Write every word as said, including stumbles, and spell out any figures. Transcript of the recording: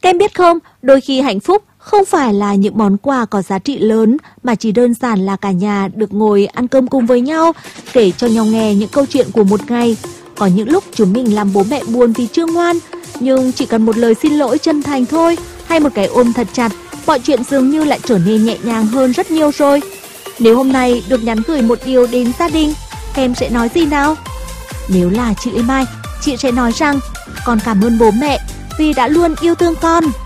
Các em biết không, đôi khi hạnh phúc không phải là những món quà có giá trị lớn, mà chỉ đơn giản là cả nhà được ngồi ăn cơm cùng với nhau, kể cho nhau nghe những câu chuyện của một ngày. Có những lúc chúng mình làm bố mẹ buồn vì chưa ngoan, nhưng chỉ cần một lời xin lỗi chân thành thôi, hay một cái ôm thật chặt, mọi chuyện dường như lại trở nên nhẹ nhàng hơn rất nhiều rồi. Nếu hôm nay được nhắn gửi một điều đến gia đình, em sẽ nói gì nào? Nếu là chị Lê Mai, chị sẽ nói rằng con cảm ơn bố mẹ vì đã luôn yêu thương con.